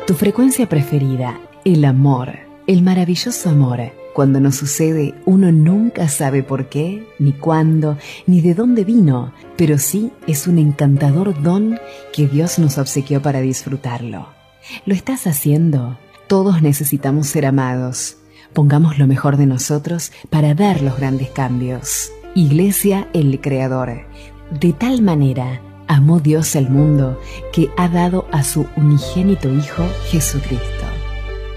Tu frecuencia preferida, el amor, el maravilloso amor. Cuando nos sucede, uno nunca sabe por qué, ni cuándo, ni de dónde vino, pero sí es un encantador don que Dios nos obsequió para disfrutarlo. ¿Lo estás haciendo? Todos necesitamos ser amados. Pongamos lo mejor de nosotros para dar los grandes cambios. Iglesia El Creador. De tal manera amó Dios el mundo que ha dado a su unigénito Hijo Jesucristo.